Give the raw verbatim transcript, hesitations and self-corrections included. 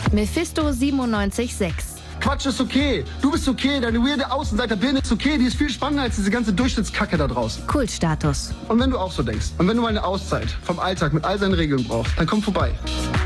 Mephisto siebenundneunzig Komma sechs. Quatsch ist okay. Du bist okay. Deine weirde Außenseiterbirne ist okay. Die ist viel spannender als diese ganze Durchschnittskacke da draußen. Kultstatus. Und wenn du auch so denkst und wenn du mal eine Auszeit vom Alltag mit all seinen Regeln brauchst, dann komm vorbei.